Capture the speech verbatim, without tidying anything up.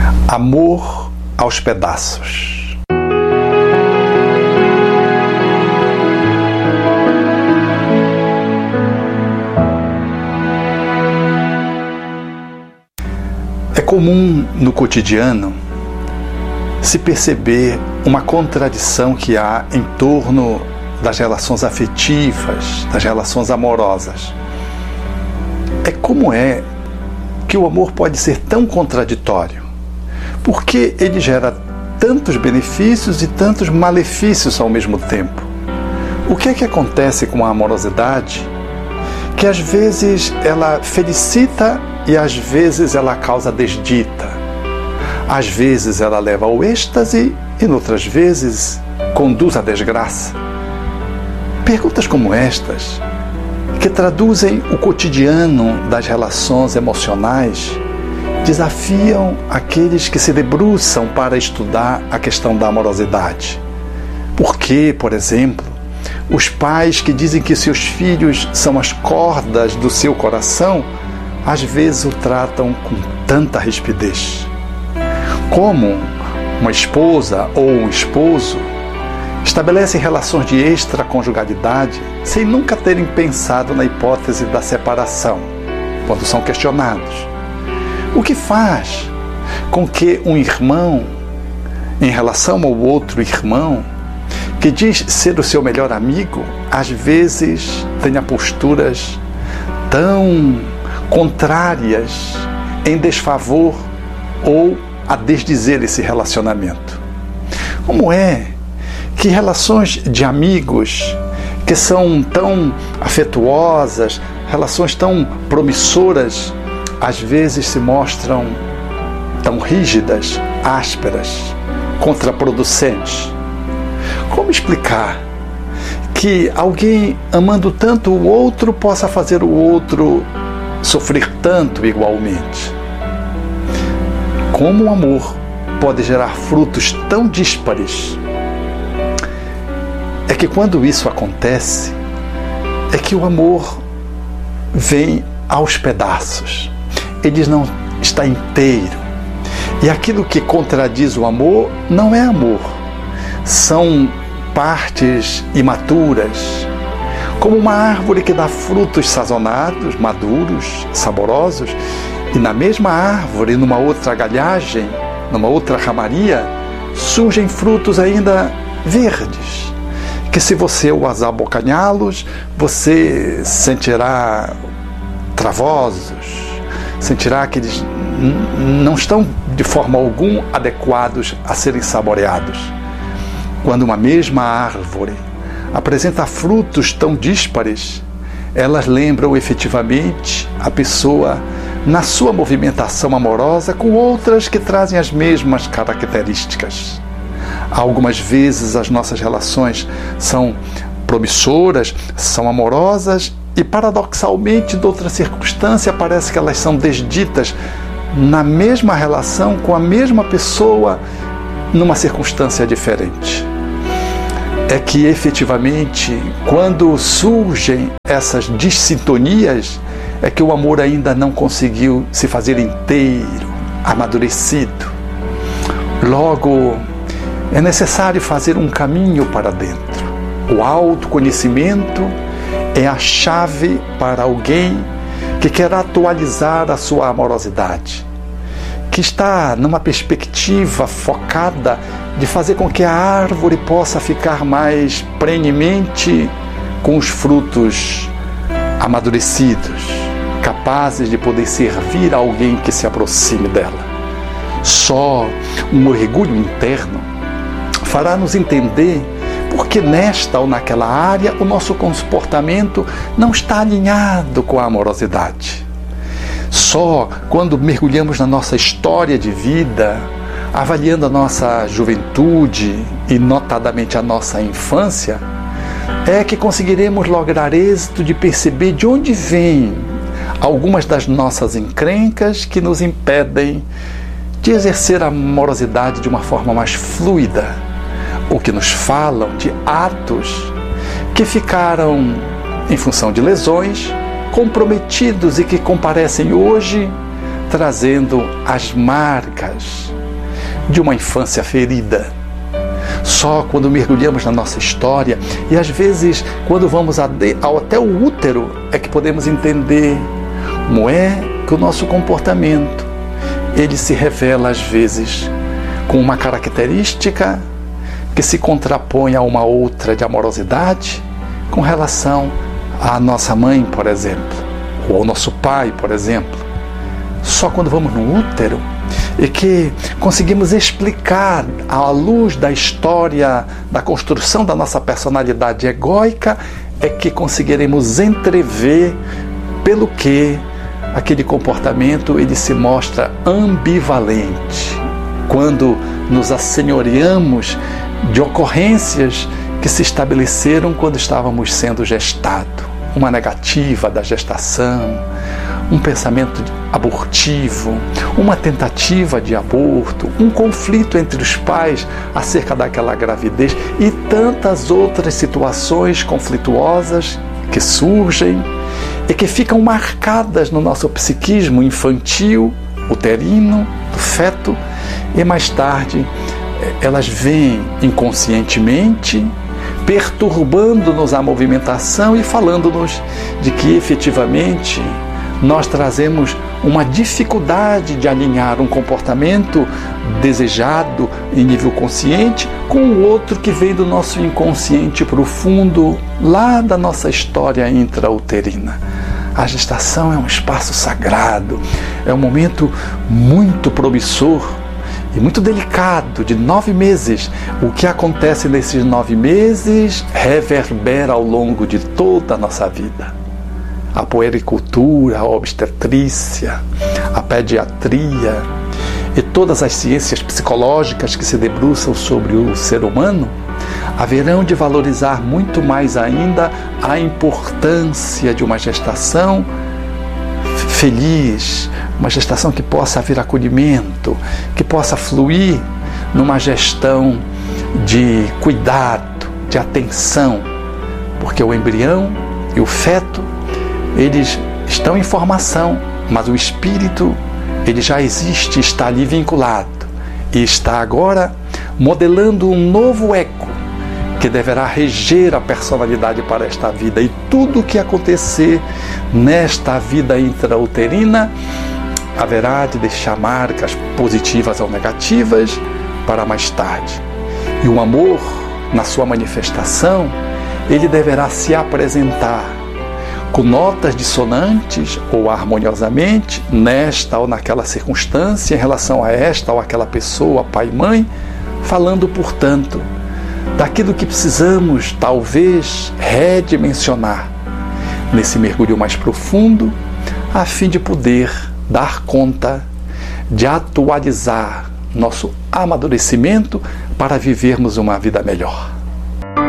Amor aos pedaços. É comum no cotidiano se perceber uma contradição que há em torno das relações afetivas, das relações amorosas. É como é que o amor pode ser tão contraditório? Porque ele gera tantos benefícios e tantos malefícios ao mesmo tempo. O que é que acontece com a amorosidade? Que às vezes ela felicita e às vezes ela causa desdita. Às vezes ela leva ao êxtase e noutras vezes conduz à desgraça. Perguntas como estas, que traduzem o cotidiano das relações emocionais, desafiam aqueles que se debruçam para estudar a questão da amorosidade. Por que, por exemplo, os pais que dizem que seus filhos são as cordas do seu coração, às vezes o tratam com tanta rispidez? Como uma esposa ou um esposo estabelecem relações de extraconjugalidade sem nunca terem pensado na hipótese da separação, quando são questionados. O que faz com que um irmão, em relação ao outro irmão, que diz ser o seu melhor amigo, às vezes tenha posturas tão contrárias, em desfavor ou a desdizer esse relacionamento? Como é que relações de amigos que são tão afetuosas, relações tão promissoras, às vezes se mostram tão rígidas, ásperas, contraproducentes? Como explicar que alguém amando tanto o outro possa fazer o outro sofrer tanto igualmente? Como o amor pode gerar frutos tão díspares? É que quando isso acontece, é que o amor vem aos pedaços. Ele não está inteiro. E aquilo que contradiz o amor não é amor. São partes imaturas, como uma árvore que dá frutos sazonados, maduros, saborosos, e na mesma árvore, numa outra galhagem, numa outra ramaria, surgem frutos ainda verdes, que se você os abocanhá-los, você sentirá travosos, sentirá que eles não estão de forma alguma adequados a serem saboreados. Quando uma mesma árvore apresenta frutos tão díspares, elas lembram efetivamente a pessoa na sua movimentação amorosa com outras que trazem as mesmas características. Algumas vezes as nossas relações são promissoras, são amorosas e, paradoxalmente, de outra circunstância, parece que elas são desditas na mesma relação com a mesma pessoa numa circunstância diferente. É que, efetivamente, quando surgem essas dissintonias, é que o amor ainda não conseguiu se fazer inteiro, amadurecido. Logo, é necessário fazer um caminho para dentro. O autoconhecimento é a chave para alguém que quer atualizar a sua amorosidade, que está numa perspectiva focada de fazer com que a árvore possa ficar mais perenemente com os frutos amadurecidos, capazes de poder servir a alguém que se aproxime dela. Só um orgulho interno fará nos entender porque nesta ou naquela área o nosso comportamento não está alinhado com a amorosidade. Só quando mergulhamos na nossa história de vida, avaliando a nossa juventude e notadamente a nossa infância, é que conseguiremos lograr êxito de perceber de onde vêm algumas das nossas encrencas que nos impedem de exercer a amorosidade de uma forma mais fluida, ou que nos falam de atos que ficaram, em função de lesões, comprometidos e que comparecem hoje trazendo as marcas de uma infância ferida. Só quando mergulhamos na nossa história, e às vezes quando vamos até o útero, é que podemos entender como é que o nosso comportamento, ele se revela às vezes com uma característica que se contrapõe a uma outra de amorosidade com relação à nossa mãe, por exemplo, ou ao nosso pai, por exemplo. Só quando vamos no útero é que conseguimos explicar, à luz da história, da construção da nossa personalidade egóica, é que conseguiremos entrever pelo que aquele comportamento ele se mostra ambivalente. Quando nos assenhoreamos de ocorrências que se estabeleceram quando estávamos sendo gestados, uma negativa da gestação, um pensamento abortivo, uma tentativa de aborto, um conflito entre os pais acerca daquela gravidez e tantas outras situações conflituosas que surgem e que ficam marcadas no nosso psiquismo infantil, uterino, do feto, e mais tarde elas vêm inconscientemente, perturbando-nos a movimentação e falando-nos de que efetivamente nós trazemos uma dificuldade de alinhar um comportamento desejado em nível consciente com o outro que vem do nosso inconsciente profundo, lá da nossa história intrauterina. A gestação é um espaço sagrado, é um momento muito promissor e muito delicado, de nove meses. O que acontece nesses nove meses reverbera ao longo de toda a nossa vida. A puericultura, a obstetrícia, a pediatria e todas as ciências psicológicas que se debruçam sobre o ser humano haverão de valorizar muito mais ainda a importância de uma gestação feliz, uma gestação que possa haver acolhimento, que possa fluir numa gestão de cuidado, de atenção, porque o embrião e o feto, eles estão em formação, mas o espírito, ele já existe, está ali vinculado e está agora modelando um novo eco que deverá reger a personalidade para esta vida, e tudo o que acontecer nesta vida intrauterina haverá de deixar marcas positivas ou negativas para mais tarde. E o amor, na sua manifestação, ele deverá se apresentar com notas dissonantes ou harmoniosamente nesta ou naquela circunstância, em relação a esta ou aquela pessoa, pai e mãe, falando, portanto, daquilo que precisamos, talvez, redimensionar nesse mergulho mais profundo, a fim de poder dar conta de atualizar nosso amadurecimento para vivermos uma vida melhor.